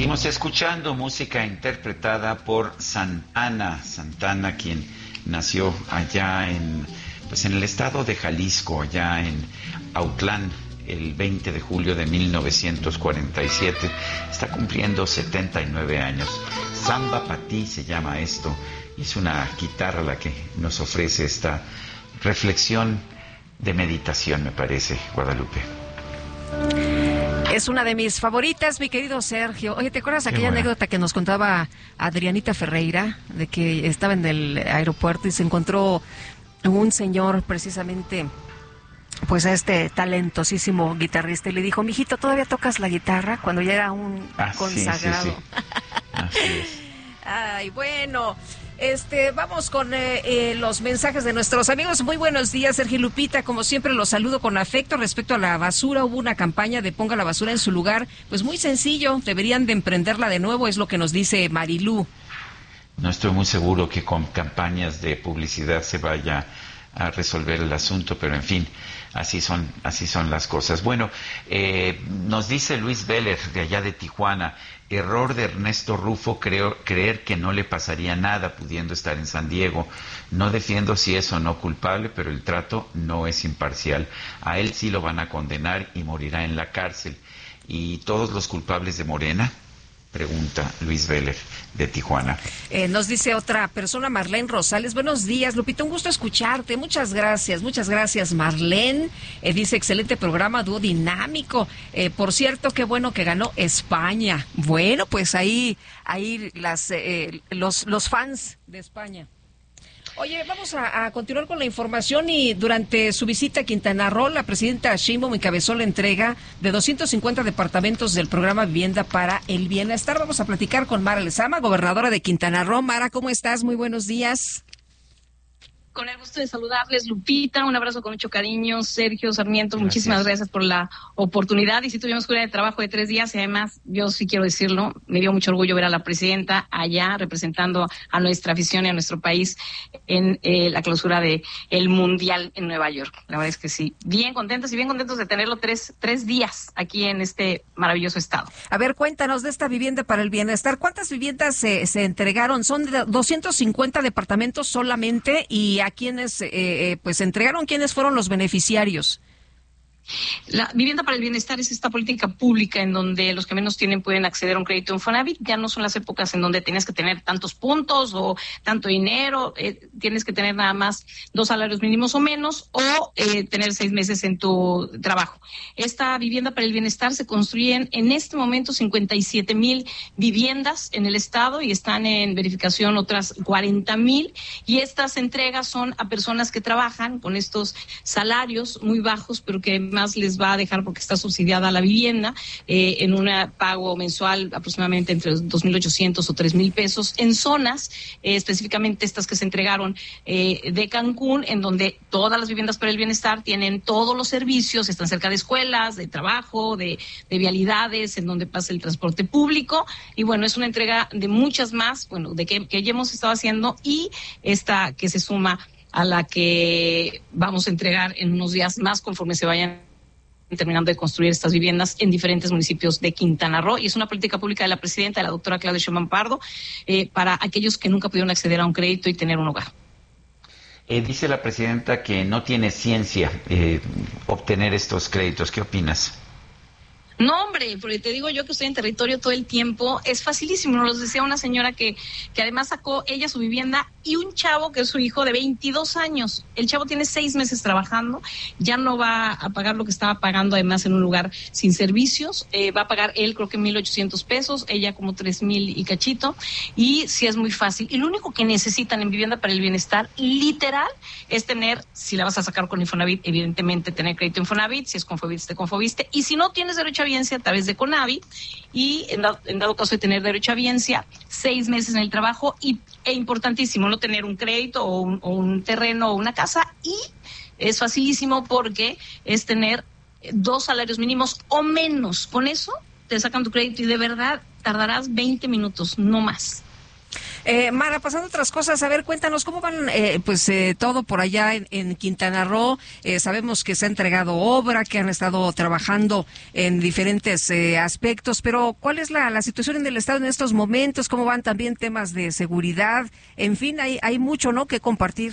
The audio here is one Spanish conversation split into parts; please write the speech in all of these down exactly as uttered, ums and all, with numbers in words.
Seguimos escuchando música interpretada por Santana, Santana, quien nació allá en, pues en el estado de Jalisco, allá en Autlán, el veinte de julio de mil novecientos cuarenta y siete. Está cumpliendo setenta y nueve años. Samba pa' ti se llama esto, y es una guitarra la que nos ofrece esta reflexión de meditación, me parece, Guadalupe. Es una de mis favoritas, mi querido Sergio. Oye, ¿te acuerdas Qué aquella buena. anécdota que nos contaba Adrianita Ferreira, de que estaba en el aeropuerto y se encontró un señor precisamente, pues a este talentosísimo guitarrista, y le dijo: mijito, ¿todavía tocas la guitarra? Cuando ya era un Ah, sí, consagrado. sí, sí. Así es. Ay, bueno, este, vamos con eh, eh, los mensajes de nuestros amigos. Muy buenos días, Sergio Lupita. Como siempre, los saludo con afecto. Respecto a la basura, hubo una campaña de ponga la basura en su lugar. Pues muy sencillo, deberían de emprenderla de nuevo, es lo que nos dice Marilú. No estoy muy seguro que con campañas de publicidad se vaya a resolver el asunto, pero en fin, así son, así son las cosas. Bueno, eh, nos dice Luis Vélez, de allá de Tijuana: error de Ernesto Rufo creo, creer que no le pasaría nada pudiendo estar en San Diego. No defiendo si es o no culpable, pero el trato no es imparcial. A él sí lo van a condenar y morirá en la cárcel. ¿Y todos los culpables de Morena? Pregunta Luis Vélez, de Tijuana. Eh, nos dice otra persona, Marlene Rosales. Buenos días, Lupita, un gusto escucharte. Muchas gracias, muchas gracias, Marlene. Eh, dice, excelente programa, dúo dinámico. Eh, por cierto, qué bueno que ganó España. Bueno, pues ahí, ahí las, eh, los, los fans de España. Oye, vamos a, a continuar con la información. Y durante su visita a Quintana Roo, la presidenta Sheinbaum encabezó la entrega de doscientos cincuenta departamentos del programa Vivienda para el Bienestar. Vamos a platicar con Mara Lezama, gobernadora de Quintana Roo. Mara, ¿cómo estás? Muy buenos días. Con el gusto de saludarles, Lupita, un abrazo con mucho cariño. Sergio Sarmiento, Gracias. Muchísimas gracias por la oportunidad. Y si tuvimos una de trabajo de tres días, y además, yo sí quiero decirlo, me dio mucho orgullo ver a la presidenta allá representando a nuestra afición y a nuestro país en eh, la clausura de el Mundial en Nueva York. La verdad es que sí, bien contentos y bien contentos de tenerlo tres, tres días aquí en este maravilloso estado. A ver, cuéntanos de esta Vivienda para el Bienestar. ¿Cuántas viviendas se, se entregaron? Son de doscientos cincuenta departamentos solamente, y a quienes eh, eh, pues entregaron, quiénes fueron los beneficiarios. La Vivienda para el Bienestar es esta política pública en donde los que menos tienen pueden acceder a un crédito Infonavit. Ya no son las épocas en donde tienes que tener tantos puntos o tanto dinero, eh, tienes que tener nada más dos salarios mínimos o menos, o eh, tener seis meses en tu trabajo. Esta Vivienda para el Bienestar se construyen en este momento cincuenta y siete mil viviendas en el estado, y están en verificación otras cuarenta mil, y estas entregas son a personas que trabajan con estos salarios muy bajos, pero que más les va a dejar, porque está subsidiada la vivienda, eh, en un pago mensual aproximadamente entre dos mil ochocientos o tres mil pesos, en zonas, eh, específicamente estas que se entregaron eh, de Cancún, en donde todas las viviendas para el bienestar tienen todos los servicios, están cerca de escuelas, de trabajo, de, de vialidades, en donde pasa el transporte público. Y bueno, es una entrega de muchas más, bueno, de que, que ya hemos estado haciendo, y esta que se suma a la que vamos a entregar en unos días más, conforme se vayan terminando de construir estas viviendas en diferentes municipios de Quintana Roo. Y es una política pública de la presidenta, de la doctora Claudia Sheinbaum Pardo, eh, para aquellos que nunca pudieron acceder a un crédito y tener un hogar. Eh, dice la presidenta que no tiene ciencia eh, obtener estos créditos. ¿Qué opinas? No, hombre, porque te digo yo que estoy en territorio todo el tiempo, es facilísimo. Nos decía una señora que, que además sacó ella su vivienda, y un chavo que es su hijo de veintidós años. El chavo tiene seis meses trabajando, ya no va a pagar lo que estaba pagando además en un lugar sin servicios, eh, va a pagar él creo que mil ochocientos pesos, ella como tres mil y cachito, y sí es muy fácil. Y lo único que necesitan en Vivienda para el Bienestar, literal, es tener, si la vas a sacar con Infonavit, evidentemente tener crédito Infonavit, si es Confoviste, Confoviste, y si no tienes derecho a a través de Conavi, y en dado, en dado caso de tener derecho a biencia, seis meses en el trabajo, y e importantísimo no tener un crédito o un, o un terreno o una casa, y es facilísimo porque es tener dos salarios mínimos o menos. Con eso te sacan tu crédito y de verdad tardarás veinte minutos, no más. Eh, Mara, pasando a otras cosas, a ver, cuéntanos cómo van eh, pues eh, todo por allá en, en Quintana Roo. Eh, sabemos que se ha entregado obra, que han estado trabajando en diferentes eh, aspectos, pero ¿cuál es la, la situación en el estado en estos momentos? ¿Cómo van también temas de seguridad? En fin, hay, hay mucho, ¿no?, que compartir.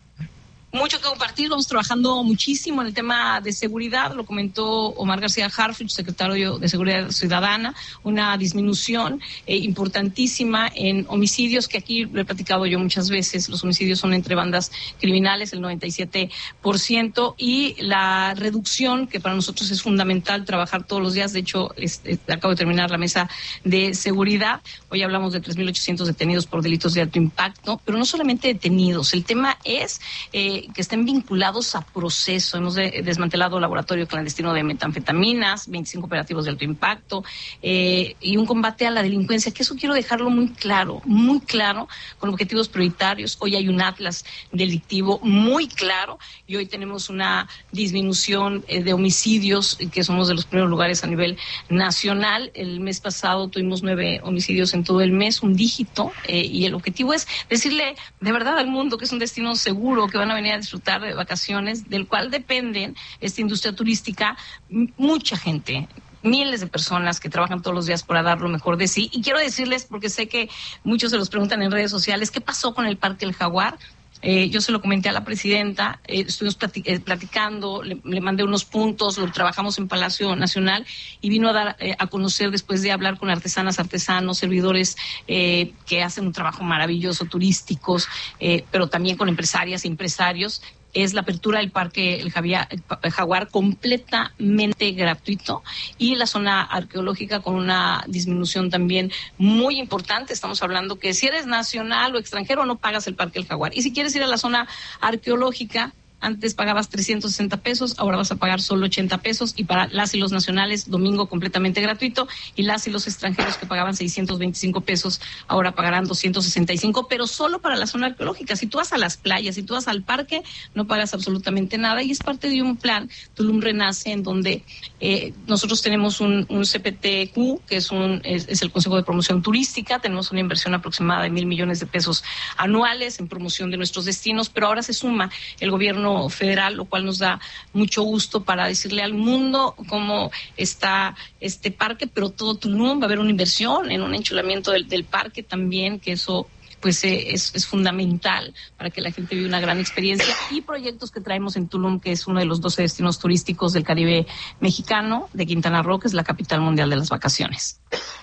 Mucho que compartir, vamos trabajando muchísimo en el tema de seguridad, lo comentó Omar García Harfuch, secretario de Seguridad Ciudadana, una disminución eh, importantísima en homicidios, que aquí lo he platicado yo muchas veces, los homicidios son entre bandas criminales, el noventa y siete por ciento, y la reducción, que para nosotros es fundamental trabajar todos los días. De hecho, este, acabo de terminar la mesa de seguridad, hoy hablamos de tres mil ochocientos detenidos por delitos de alto impacto, pero no solamente detenidos, el tema es eh, que estén vinculados a proceso. Hemos de, desmantelado laboratorio clandestino de metanfetaminas, veinticinco operativos de alto impacto eh, y un combate a la delincuencia, que eso quiero dejarlo muy claro, muy claro, con objetivos prioritarios. Hoy hay un atlas delictivo muy claro y hoy tenemos una disminución eh, de homicidios, que somos de los primeros lugares a nivel nacional. El mes pasado tuvimos nueve homicidios en todo el mes, un dígito, eh, y el objetivo es decirle de verdad al mundo que es un destino seguro, que van a venir a disfrutar de vacaciones, del cual dependen esta industria turística, mucha gente, miles de personas que trabajan todos los días para dar lo mejor de sí. Y quiero decirles, porque sé que muchos se los preguntan en redes sociales, ¿qué pasó con el Parque El Jaguar? Eh, yo se lo comenté a la presidenta, eh, estuvimos platic- eh, platicando, le, le mandé unos puntos, lo trabajamos en Palacio Nacional y vino a dar eh, a conocer, después de hablar con artesanas, artesanos, servidores eh, que hacen un trabajo maravilloso, turísticos, eh, pero también con empresarias e empresarios. Es la apertura del Parque El Jaguar completamente gratuito y la zona arqueológica con una disminución también muy importante. Estamos hablando que si eres nacional o extranjero no pagas el Parque El Jaguar. Y si quieres ir a la zona arqueológica, antes pagabas trescientos sesenta pesos, ahora vas a pagar solo ochenta pesos, y para las y los nacionales, domingo completamente gratuito, y las y los extranjeros que pagaban seiscientos veinticinco pesos, ahora pagarán doscientos sesenta y cinco, pero solo para la zona arqueológica. Si tú vas a las playas, si tú vas al parque, no pagas absolutamente nada, y es parte de un plan Tulum Renace, en donde eh, nosotros tenemos un, un C P T Q, que es, un, es, es el Consejo de Promoción Turística, tenemos una inversión aproximada de mil millones de pesos anuales en promoción de nuestros destinos, pero ahora se suma el gobierno federal, lo cual nos da mucho gusto para decirle al mundo cómo está este parque, pero todo Tulum va a haber una inversión en un enchulamiento del, del parque también, que eso pues eh, es, es fundamental para que la gente viva una gran experiencia, y proyectos que traemos en Tulum, que es uno de los doce destinos turísticos del Caribe mexicano, de Quintana Roo, que es la capital mundial de las vacaciones.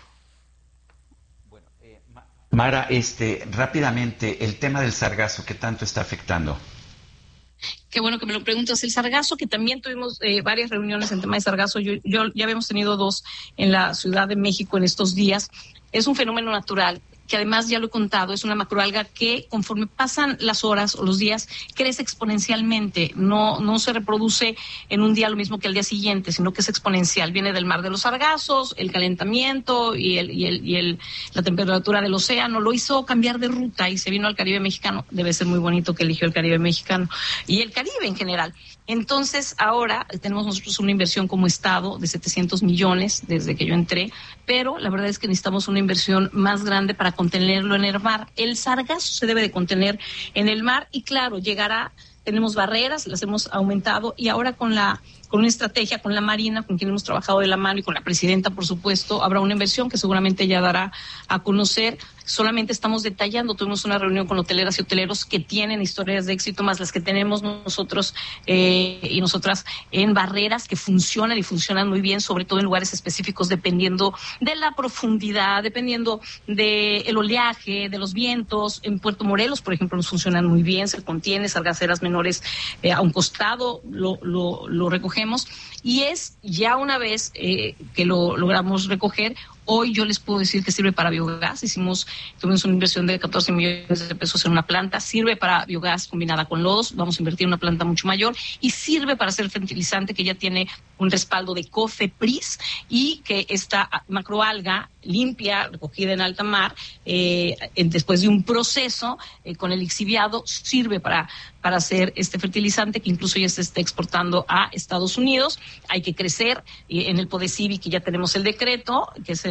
Bueno, eh, Mara, este, rápidamente, el tema del sargazo, ¿qué tanto está afectando? Qué bueno que me lo preguntas. El sargazo, que también tuvimos eh, varias reuniones en tema de sargazo, yo, yo ya habíamos tenido dos en la Ciudad de México en estos días. Es un fenómeno natural, que además ya lo he contado, es una macroalga que conforme pasan las horas o los días crece exponencialmente, no no se reproduce en un día lo mismo que el día siguiente, sino que es exponencial, viene del mar de los sargazos, el calentamiento y el y el y el la temperatura del océano lo hizo cambiar de ruta y se vino al Caribe mexicano. Debe ser muy bonito que eligió el Caribe mexicano y el Caribe en general. Entonces, ahora tenemos nosotros una inversión como Estado de setecientos millones desde que yo entré, pero la verdad es que necesitamos una inversión más grande para contenerlo en el mar. El sargazo se debe de contener en el mar y claro, llegará, tenemos barreras, las hemos aumentado, y ahora con la con una estrategia con la Marina, con quien hemos trabajado de la mano, y con la presidenta, por supuesto, habrá una inversión que seguramente ella dará a conocer. Solamente estamos detallando, tuvimos una reunión con hoteleras y hoteleros que tienen historias de éxito, más las que tenemos nosotros eh, y nosotras en barreras que funcionan y funcionan muy bien, sobre todo en lugares específicos, dependiendo de la profundidad, dependiendo del oleaje, de los vientos. En Puerto Morelos, por ejemplo, nos funcionan muy bien, se contiene, sargaceras menores eh, a un costado, lo, lo, lo recogemos, y es ya una vez eh, que lo logramos recoger. Hoy yo les puedo decir que sirve para biogás. Hicimos, tuvimos una inversión de catorce millones de pesos en una planta. Sirve para biogás combinada con lodos. Vamos a invertir en una planta mucho mayor. Y sirve para hacer fertilizante, que ya tiene un respaldo de COFEPRIS, y que esta macroalga limpia, recogida en alta mar, eh, después de un proceso eh, con el lixiviado, sirve para, para hacer este fertilizante, que incluso ya se está exportando a Estados Unidos. Hay que crecer. Y en el PODECIVI, que ya tenemos el decreto, que se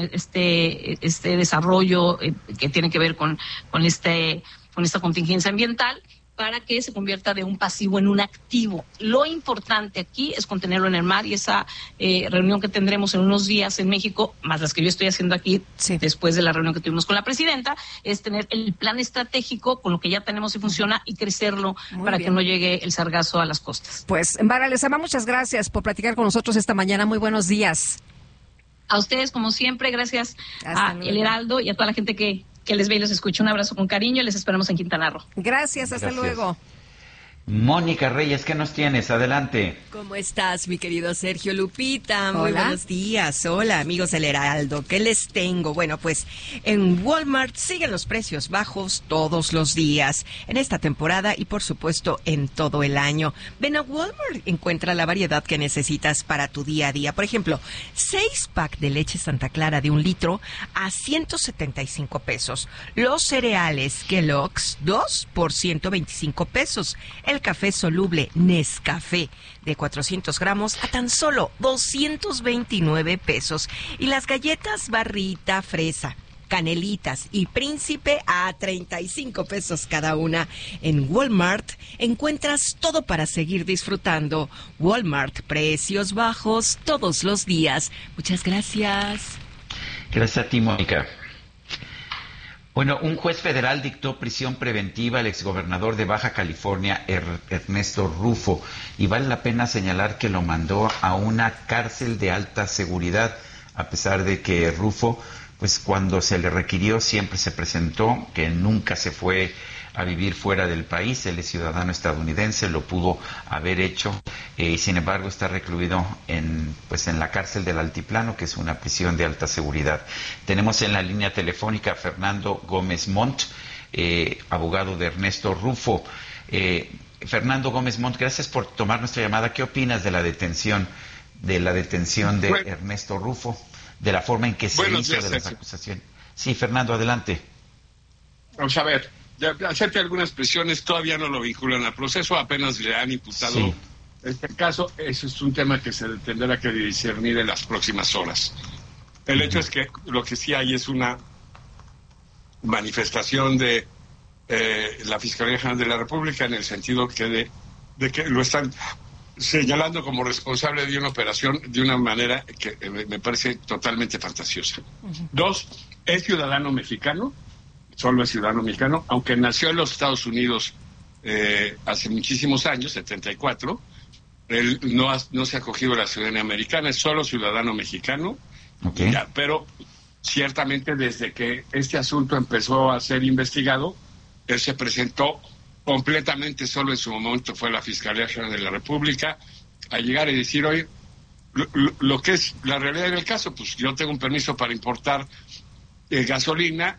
este este desarrollo eh, que tiene que ver con con este con esta contingencia ambiental, para que se convierta de un pasivo en un activo. Lo importante aquí es contenerlo en el mar, y esa eh, reunión que tendremos en unos días en México, más las que yo estoy haciendo aquí, sí, después de la reunión que tuvimos con la presidenta, es tener el plan estratégico con lo que ya tenemos y funciona, y crecerlo Muy para bien. que no llegue el sargazo a las costas. Pues, Mara Lezama, muchas gracias por platicar con nosotros esta mañana. Muy buenos días. A ustedes, como siempre, gracias Hasta a luego. El Heraldo y a toda la gente que que les ve y los escucho. Un abrazo con cariño y les esperamos en Quintana Roo. Gracias, hasta Gracias. luego. Mónica Reyes, ¿qué nos tienes? Adelante. ¿Cómo estás, mi querido Sergio Lupita? Muy Hola. buenos días. Hola, amigos del Heraldo. ¿Qué les tengo? Bueno, pues en Walmart siguen los precios bajos todos los días, en esta temporada y, por supuesto, en todo el año. Ven a Walmart, encuentra la variedad que necesitas para tu día a día. Por ejemplo, seis pack de leche Santa Clara de un litro a ciento setenta y cinco pesos. Los cereales Kellogg's, dos por ciento veinticinco pesos. El café soluble Nescafé de cuatrocientos gramos a tan solo doscientos veintinueve pesos. Y las galletas Barrita Fresa, Canelitas y Príncipe a treinta y cinco pesos cada una. En Walmart encuentras todo para seguir disfrutando. Walmart, precios bajos todos los días. Muchas gracias. Gracias a ti, Mónica. Bueno, un juez federal dictó prisión preventiva al exgobernador de Baja California, er- Ernesto Rufo, y vale la pena señalar que lo mandó a una cárcel de alta seguridad, a pesar de que Rufo, pues cuando se le requirió siempre se presentó, que nunca se fue a vivir fuera del país. Él es ciudadano estadounidense, lo pudo haber hecho, eh, y sin embargo está recluido en pues en la cárcel del Altiplano, que es una prisión de alta seguridad. Tenemos en la línea telefónica a Fernando Gómez Montt, eh, abogado de Ernesto Rufo. Eh, Fernando Gómez Montt, gracias por tomar nuestra llamada. ¿Qué opinas de la detención de la detención de bueno, Ernesto Rufo, de la forma en que se hizo, días, de las acusaciones? Sí, Fernando, adelante. Vamos a ver. Ya hacerte algunas presiones, todavía no lo vinculan al proceso, apenas le han imputado sí. este caso. Eso es un tema que se tendrá que discernir en las próximas horas. El uh-huh. hecho es que lo que sí hay es una manifestación de eh, la Fiscalía General de la República, en el sentido que de, de que lo están señalando como responsable de una operación de una manera que eh, me parece totalmente fantasiosa. Uh-huh. Dos, es ciudadano mexicano. Solo es ciudadano mexicano, aunque nació en los Estados Unidos eh, hace muchísimos años, setenta y cuatro, él no, ha, no se ha acogido a la ciudadanía americana, es solo ciudadano mexicano, okay. ya, pero ciertamente desde que este asunto empezó a ser investigado, él se presentó completamente solo. En su momento fue la Fiscalía General de la República a llegar y decir, oye, lo, lo, lo que es la realidad del caso, pues yo tengo un permiso para importar eh, gasolina.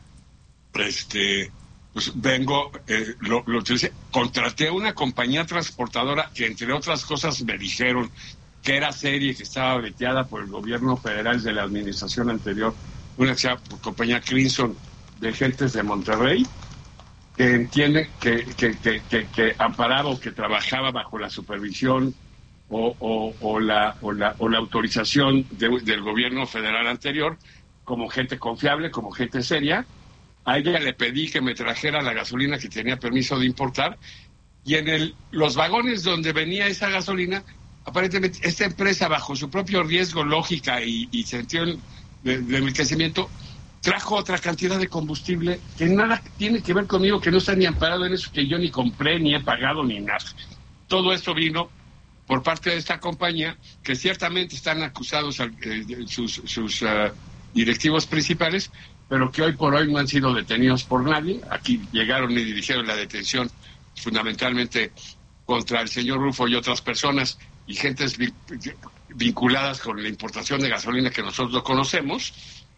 Este, pues vengo, eh, lo, lo utilicé, contraté a una compañía transportadora que, entre otras cosas, me dijeron que era seria y que estaba veteada por el gobierno federal de la administración anterior, una que se llama compañía Crimson, de gentes de Monterrey, que entienden que, que, que, que, que amparado, que trabajaba bajo la supervisión o, o, o, la, o, la, o la autorización de, del gobierno federal anterior, como gente confiable, como gente seria. A ella le pedí que me trajera la gasolina que tenía permiso de importar, y en el, los vagones donde venía esa gasolina, aparentemente esta empresa, bajo su propio riesgo, lógica y, y sentido de, de enriquecimiento, trajo otra cantidad de combustible que nada tiene que ver conmigo, que no está ni amparado en eso, que yo ni compré, ni he pagado, ni nada. Todo esto vino por parte de esta compañía, que ciertamente están acusados eh, sus, sus uh, directivos principales, pero que hoy por hoy no han sido detenidos por nadie. Aquí llegaron y dirigieron la detención fundamentalmente contra el señor Rufo y otras personas y gentes vinculadas con la importación de gasolina que nosotros conocemos,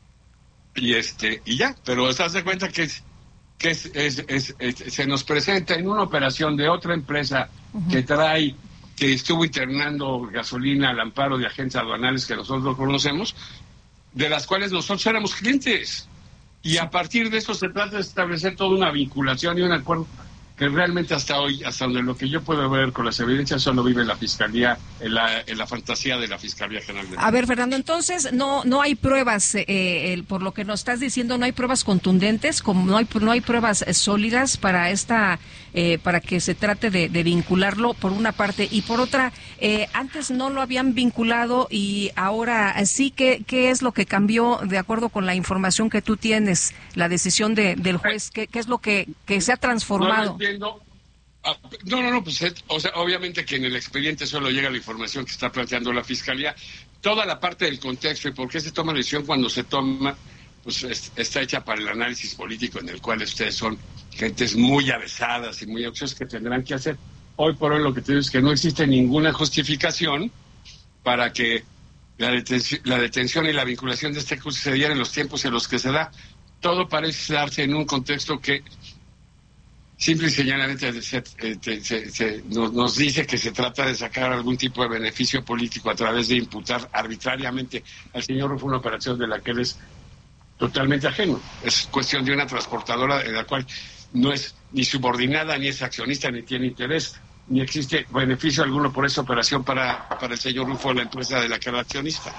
y este y ya, pero estás de cuenta que es que es, es, es, es, se nos presenta en una operación de otra empresa uh-huh. que trae, que estuvo internando gasolina al amparo de agentes aduanales que nosotros conocemos, de las cuales nosotros éramos clientes. Y a partir de eso se trata de establecer toda una vinculación y un acuerdo que realmente hasta hoy, hasta donde lo que yo puedo ver con las evidencias, solo vive la Fiscalía, en la, en la fantasía de la Fiscalía General de México. A ver, Fernando, entonces no no hay pruebas, eh, el, por lo que nos estás diciendo, no hay pruebas contundentes, como no hay no hay pruebas eh, sólidas para esta eh, para que se trate de, de vincularlo por una parte y por otra, eh, antes no lo habían vinculado y ahora sí. ¿Qué, qué es lo que cambió de acuerdo con la información que tú tienes, la decisión de, del juez? ¿Qué, qué es lo que, que se ha transformado? No, no, no, no, pues o sea, obviamente que en el expediente solo llega la información que está planteando la Fiscalía. Toda la parte del contexto y por qué se toma la decisión cuando se toma, pues es, está hecha para el análisis político en el cual ustedes son gentes muy avesadas y muy ansiosas que tendrán que hacer. Hoy por hoy lo que te digo es que no existe ninguna justificación para que la detención, la detención y la vinculación de este caso se dieran en los tiempos en los que se da. Todo parece darse en un contexto que simple y sencillamente se, se, se, nos, nos dice que se trata de sacar algún tipo de beneficio político a través de imputar arbitrariamente al señor Rufo una operación de la que él es totalmente ajeno. Es cuestión de una transportadora en la cual no es ni subordinada, ni es accionista, ni tiene interés, ni existe beneficio alguno por esa operación para, para el señor Rufo, la empresa de la que era accionista.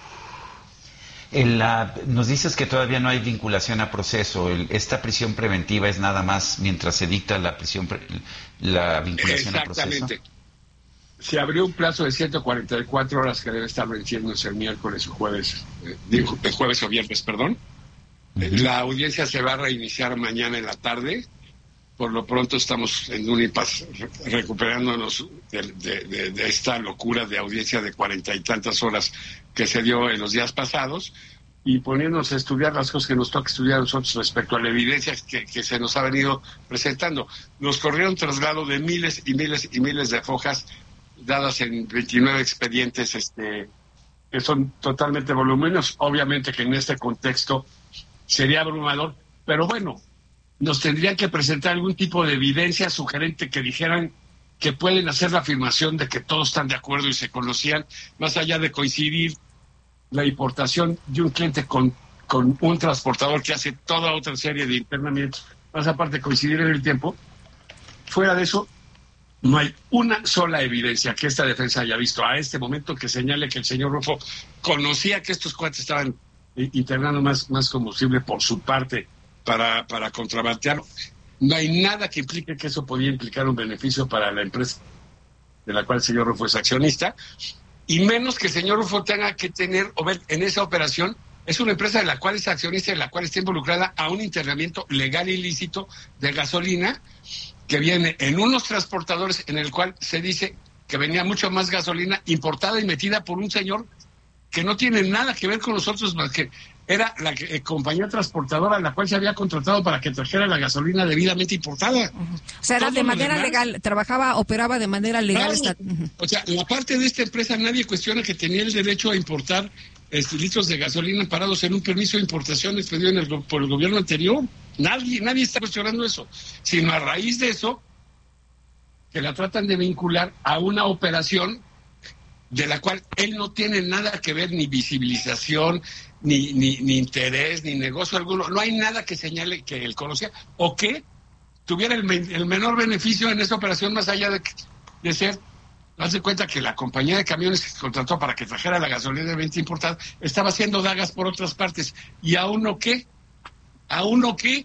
El, la, nos dices que todavía no hay vinculación a proceso. El, esta prisión preventiva es nada más mientras se dicta la prisión, pre, la vinculación a proceso. Exactamente. Se abrió un plazo de ciento cuarenta y cuatro horas que debe estar venciéndose el miércoles o jueves, eh, digo, el jueves o viernes, perdón. Uh-huh. La audiencia se va a reiniciar mañana en la tarde. Por lo pronto estamos en un impasse recuperándonos de, de, de, de esta locura de audiencia de cuarenta y tantas horas que se dio en los días pasados y poniéndonos a estudiar las cosas que nos toca estudiar a nosotros respecto a la evidencia que, que se nos ha venido presentando. Nos corrieron traslado de miles y miles y miles de hojas dadas en veintinueve expedientes este, que son totalmente voluminosos. Obviamente que en este contexto sería abrumador, pero bueno, nos tendrían que presentar algún tipo de evidencia sugerente que dijeran que pueden hacer la afirmación de que todos están de acuerdo y se conocían, más allá de coincidir la importación de un cliente con, con un transportador que hace toda otra serie de internamientos, más aparte de coincidir en el tiempo. Fuera de eso, no hay una sola evidencia que esta defensa haya visto a este momento que señale que el señor Rufo conocía que estos cuates estaban internando más, más combustible por su parte para, para contrabandear. No hay nada que implique que eso podía implicar un beneficio para la empresa de la cual el señor Rufo es accionista, y menos que el señor Rufo tenga que tener o ver en esa operación. Es una empresa de la cual es accionista y de la cual está involucrada a un internamiento legal ilícito de gasolina que viene en unos transportadores en el cual se dice que venía mucho más gasolina importada y metida por un señor que no tiene nada que ver con nosotros, más que era la que, eh, compañía transportadora a la cual se había contratado para que trajera la gasolina debidamente importada. Uh-huh. O sea, era Todo de manera demás, legal, trabajaba, operaba de manera legal. Claro, esta... uh-huh. O sea, la parte de esta empresa nadie cuestiona que tenía el derecho a importar este, litros de gasolina parados en un permiso de importación expedido en el, por el gobierno anterior. Nadie, nadie está cuestionando eso, sino a raíz de eso que la tratan de vincular a una operación de la cual él no tiene nada que ver, ni visibilización, ni, ni, ni interés, ni negocio alguno. No hay nada que señale que él conocía o que tuviera el, el menor beneficio en esa operación, más allá de, de ser, hace cuenta que la compañía de camiones que contrató para que trajera la gasolina de venta importada estaba haciendo dagas por otras partes. ¿Y a uno qué? ¿A uno qué?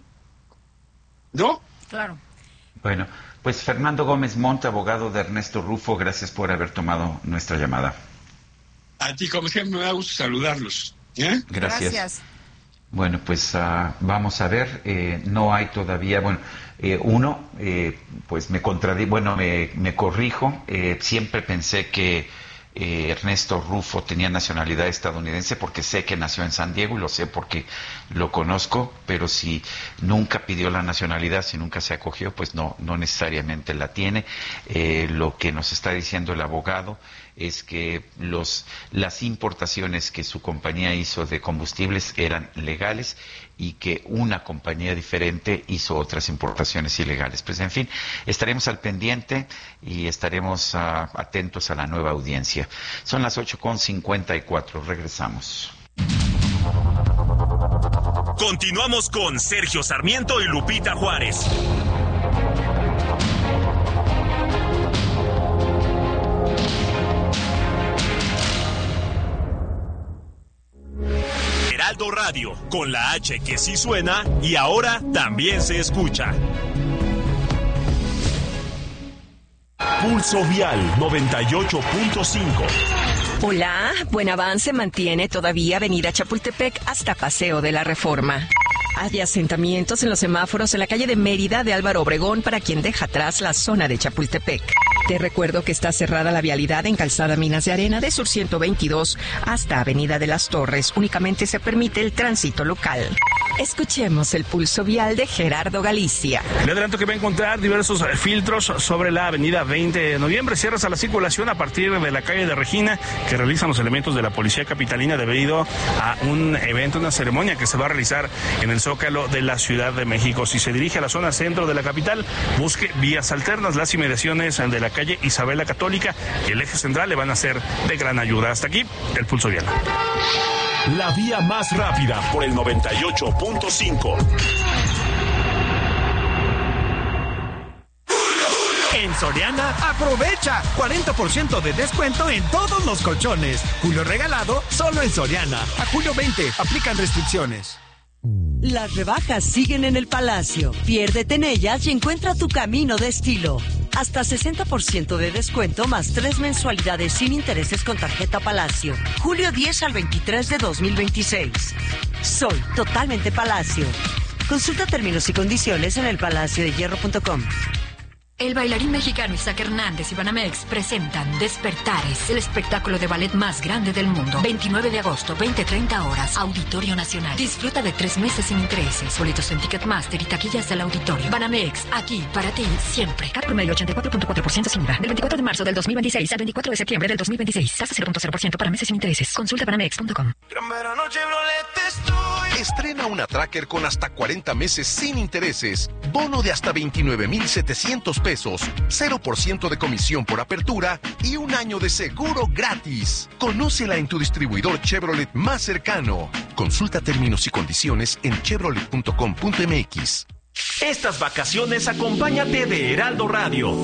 ¿No? Claro. Bueno, pues Fernando Gómez Montt, abogado de Ernesto Rufo, gracias por haber tomado nuestra llamada. A ti, como siempre, me da gusto saludarlos. ¿Eh? Gracias. Gracias. Bueno, pues uh, vamos a ver, eh, no hay todavía, bueno, eh, uno, eh, pues me contradí, bueno, me, me corrijo, eh, siempre pensé que eh, Ernesto Rufo tenía nacionalidad estadounidense porque sé que nació en San Diego y lo sé porque lo conozco, pero si nunca pidió la nacionalidad, si nunca se acogió, pues no, no necesariamente la tiene. Eh, lo que nos está diciendo el abogado es que los las importaciones que su compañía hizo de combustibles eran legales y que una compañía diferente hizo otras importaciones ilegales. Pues en fin, estaremos al pendiente y estaremos uh, atentos a la nueva audiencia. Son las ocho con cincuenta y cuatro, regresamos. Continuamos con Sergio Sarmiento y Lupita Juárez. Heraldo Radio, con la H que sí suena y ahora también se escucha. Pulso Vial noventa y ocho punto cinco. Hola, buen avance mantiene todavía Avenida Chapultepec hasta Paseo de la Reforma. Hay asentamientos en los semáforos en la calle de Mérida de Álvaro Obregón para quien deja atrás la zona de Chapultepec. Te recuerdo que está cerrada la vialidad en Calzada Minas de Arena de Sur ciento veintidós hasta Avenida de las Torres. Únicamente se permite el tránsito local. Escuchemos el pulso vial de Gerardo Galicia. Le adelanto que va a encontrar diversos filtros sobre la avenida veinte de noviembre. Cierras a la circulación a partir de la calle de Regina, que realizan los elementos de la Policía Capitalina debido a un evento, una ceremonia que se va a realizar en el Zócalo de la Ciudad de México. Si se dirige a la zona centro de la capital, busque vías alternas. Las inmediaciones de la calle Isabel la Católica y el eje central le van a ser de gran ayuda. Hasta aquí, el pulso vial. La vía más rápida por el noventa y ocho punto cinco. En Soriana, aprovecha cuarenta por ciento de descuento en todos los colchones. Julio regalado solo en Soriana. A julio veinte, aplican restricciones. Las rebajas siguen en el Palacio. Piérdete en ellas y encuentra tu camino de estilo. Hasta sesenta por ciento de descuento más tres mensualidades sin intereses con tarjeta Palacio. Julio diez al veintitrés de dos mil veintiséis. Soy totalmente Palacio. Consulta términos y condiciones en el palacio de hierro punto com. El bailarín mexicano Isaac Hernández y Banamex presentan Despertares, el espectáculo de ballet más grande del mundo. veintinueve de agosto, veinte treinta horas, Auditorio Nacional. Disfruta de tres meses sin intereses. Boletos en Ticketmaster y taquillas del auditorio. Banamex, aquí para ti, siempre. Cat promedio ochenta y cuatro punto cuatro por ciento sin I V A. Del veinticuatro de marzo del dos mil veintiséis al veinticuatro de septiembre del dos mil veintiséis. Tasa cero punto cero por ciento para meses sin intereses. Consulta banamex punto com. Estrena una Tracker con hasta cuarenta meses sin intereses. Bono de hasta veintinueve mil setecientos pesos, cero por ciento de comisión por apertura y un año de seguro gratis. Conócela en tu distribuidor Chevrolet más cercano. Consulta términos y condiciones en chevrolet punto com punto m x. Estas vacaciones acompáñate de Heraldo Radio.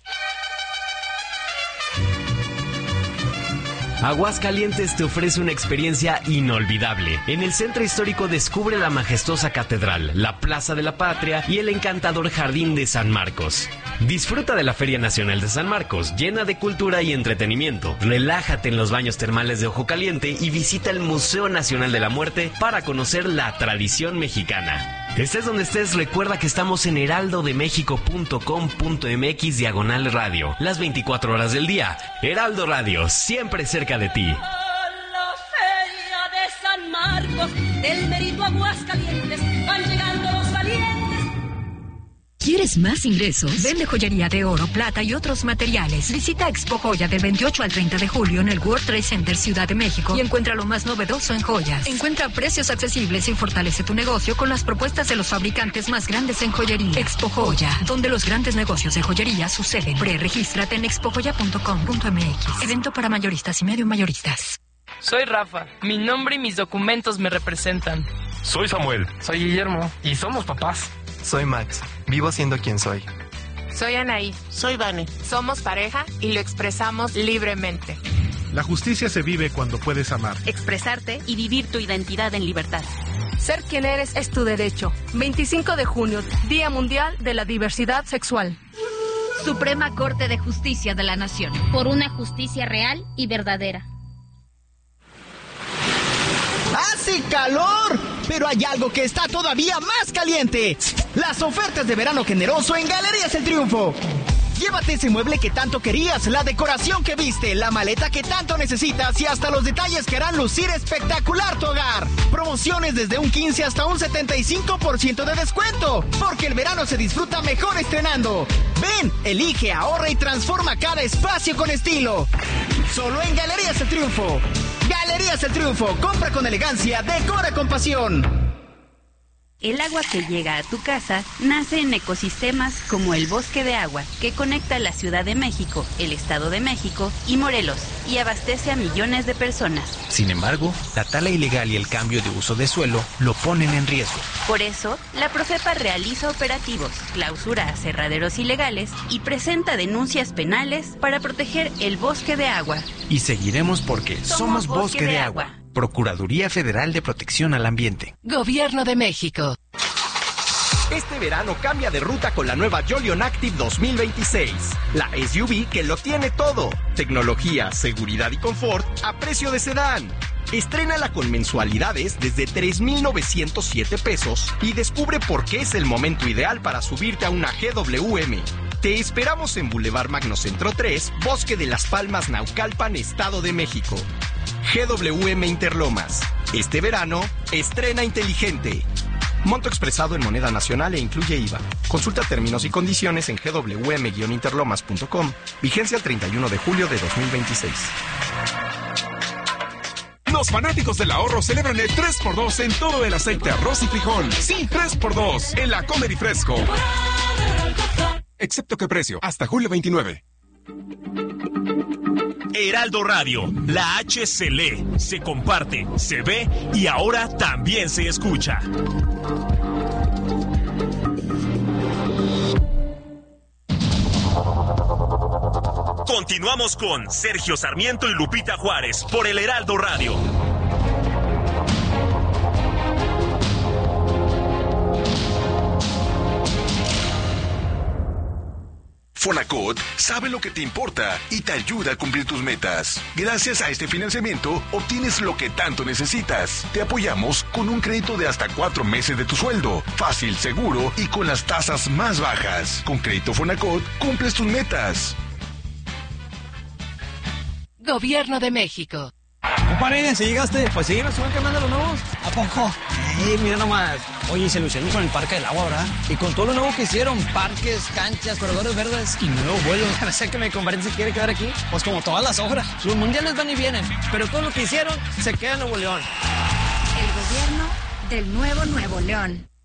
Aguascalientes te ofrece una experiencia inolvidable. En el centro histórico descubre la majestuosa catedral, la Plaza de la Patria y el encantador Jardín de San Marcos. Disfruta de la Feria Nacional de San Marcos, llena de cultura y entretenimiento. Relájate en los baños termales de Ojo Caliente y visita el Museo Nacional de la Muerte para conocer la tradición mexicana. Estés donde estés, recuerda que estamos en heraldo de méxico punto com punto m x diagonal radio, las veinticuatro horas del día. Heraldo Radio, siempre cerca de ti. La feria de San Marcos, del Mérito Aguascalientes, van llegando los valientes. ¿Quieres más ingresos? Vende joyería de oro, plata y otros materiales. Visita Expo Joya del veintiocho al treinta de julio en el World Trade Center Ciudad de México y encuentra lo más novedoso en joyas. Encuentra precios accesibles y fortalece tu negocio con las propuestas de los fabricantes más grandes en joyería. Expo Joya, donde los grandes negocios de joyería suceden. Pre-regístrate en expo joya punto com punto m x. Evento para mayoristas y medio mayoristas. Soy Rafa. Mi nombre y mis documentos me representan. Soy Samuel. Soy Guillermo. Y somos papás. Soy Max. Vivo siendo quien soy. Soy Anaí. Soy Vane. Somos pareja y lo expresamos libremente. La justicia se vive cuando puedes amar. Expresarte y vivir tu identidad en libertad. Ser quien eres es tu derecho. veinticinco de junio, Día Mundial de la Diversidad Sexual. Suprema Corte de Justicia de la Nación. Por una justicia real y verdadera. ¡Hace calor! Pero hay algo que está todavía más caliente. Las ofertas de verano generoso en Galerías El Triunfo. Llévate ese mueble que tanto querías, la decoración que viste, la maleta que tanto necesitas y hasta los detalles que harán lucir espectacular tu hogar. Promociones desde un quince hasta un setenta y cinco por ciento de descuento. Porque el verano se disfruta mejor estrenando. Ven, elige, ahorra y transforma cada espacio con estilo. Solo en Galerías El Triunfo. Galerías El Triunfo. Compra con elegancia, decora con pasión. El agua que llega a tu casa nace en ecosistemas como el Bosque de Agua, que conecta la Ciudad de México, el Estado de México y Morelos, y abastece a millones de personas. Sin embargo, la tala ilegal y el cambio de uso de suelo lo ponen en riesgo. Por eso, la Profepa realiza operativos, clausura aserraderos ilegales y presenta denuncias penales para proteger el Bosque de Agua. Y seguiremos porque somos, somos Bosque, Bosque de, de Agua. agua. Procuraduría Federal de Protección al Ambiente. Gobierno de México. Este verano cambia de ruta con la nueva Jolion Active dos mil veintiséis. La S U V que lo tiene todo. Tecnología, seguridad y confort a precio de sedán. Estrénala con mensualidades desde tres mil novecientos siete pesos y descubre por qué es el momento ideal para subirte a una G W M. Te esperamos en Boulevard Magnocentro tres, Bosque de las Palmas, Naucalpan, Estado de México. G W M Interlomas. Este verano, estrena inteligente. Monto expresado en moneda nacional e incluye I V A. Consulta términos y condiciones en g w m guion interlomas punto com. Vigencia el treinta y uno de julio de dos mil veintiséis. Los fanáticos del ahorro celebran el tres por dos en todo el aceite, arroz y frijol. Sí, tres por dos en la Comer y Fresco. Excepto que precio, hasta julio veintinueve. Heraldo Radio, la H se lee, se comparte, se ve y ahora también se escucha. Continuamos con Sergio Sarmiento y Lupita Juárez por el Heraldo Radio. Fonacot sabe lo que te importa y te ayuda a cumplir tus metas. Gracias a este financiamiento, obtienes lo que tanto necesitas. Te apoyamos con un crédito de hasta cuatro meses de tu sueldo. Fácil, seguro y con las tasas más bajas. Con Crédito Fonacot, cumples tus metas. Gobierno de México. Compadre, si llegaste, pues sí, nos suben quemando los nuevos. ¿A poco? Eh, mira nomás. Oye, se lucieron con el Parque del Agua, ¿verdad? Y con todo lo nuevo que hicieron, parques, canchas, corredores verdes y nuevos vuelos. No sé que me convence si quiere quedar aquí. Pues como todas las obras. Los mundiales van y vienen, pero todo lo que hicieron se queda en Nuevo León. El gobierno del nuevo Nuevo León.